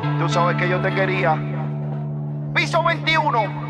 Tú sabes que yo te quería. Piso 21.